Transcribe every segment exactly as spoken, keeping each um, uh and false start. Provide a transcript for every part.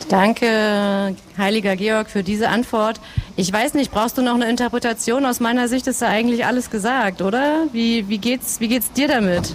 Danke, heiliger Georg, für diese Antwort. Ich weiß nicht, brauchst du noch eine Interpretation? Aus meiner Sicht ist da eigentlich alles gesagt, oder? Wie, wie geht's, wie geht's dir damit?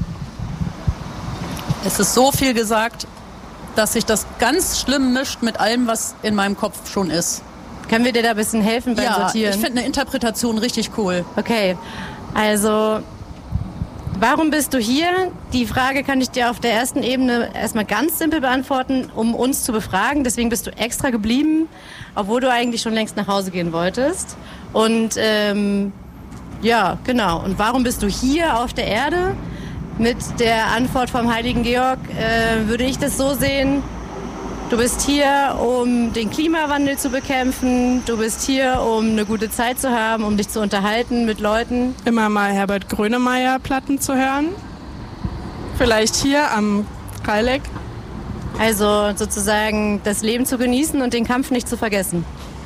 Es ist so viel gesagt, dass sich das ganz schlimm mischt mit allem, was in meinem Kopf schon ist. Können wir dir da ein bisschen helfen beim ja, Sortieren? Ich finde eine Interpretation richtig cool. Okay, also warum bist du hier? Die Frage kann ich dir auf der ersten Ebene erstmal ganz simpel beantworten, um uns zu befragen. Deswegen bist du extra geblieben, obwohl du eigentlich schon längst nach Hause gehen wolltest. Und ähm, ja, genau. Und warum bist du hier auf der Erde? Mit der Antwort vom heiligen Georg äh, würde ich das so sehen: Du bist hier, um den Klimawandel zu bekämpfen. Du bist hier, um eine gute Zeit zu haben, um dich zu unterhalten mit Leuten. Immer mal Herbert Grönemeyer Platten zu hören. Vielleicht hier am Rheileck. Also sozusagen das Leben zu genießen und den Kampf nicht zu vergessen.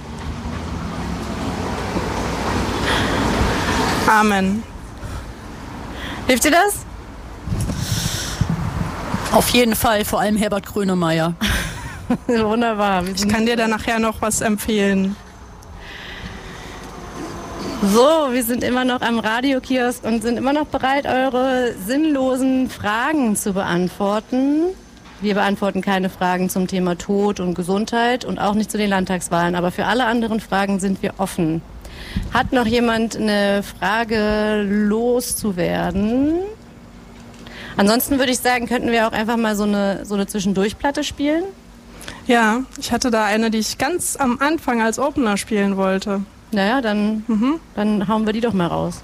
Amen. Hilft dir das? Auf jeden Fall, vor allem Herbert Grönemeyer. Wunderbar. Ich kann dir da nachher noch was empfehlen. So, wir sind immer noch am Radiokiosk und sind immer noch bereit, eure sinnlosen Fragen zu beantworten. Wir beantworten keine Fragen zum Thema Tod und Gesundheit und auch nicht zu den Landtagswahlen, aber für alle anderen Fragen sind wir offen. Hat noch jemand eine Frage loszuwerden? Ansonsten würde ich sagen, könnten wir auch einfach mal so eine, so eine Zwischendurchplatte spielen. Ja, ich hatte da eine, die ich ganz am Anfang als Opener spielen wollte. Naja, dann, mhm. dann hauen wir die doch mal raus.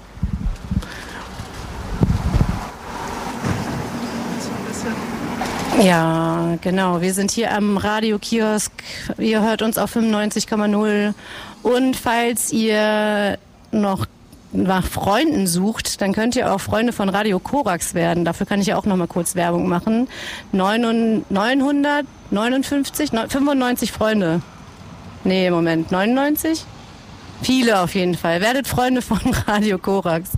Ja, genau. Wir sind hier am Radiokiosk. Ihr hört uns auf fünfundneunzig Komma null. Und falls ihr noch nach Freunden sucht, dann könnt ihr auch Freunde von Radio Korax werden. Dafür kann ich ja auch noch mal kurz Werbung machen. neunhundertneunundfünfzig, fünfundneunzig Freunde. Nee, Moment, neunundneunzig? Viele auf jeden Fall. Werdet Freunde von Radio Korax.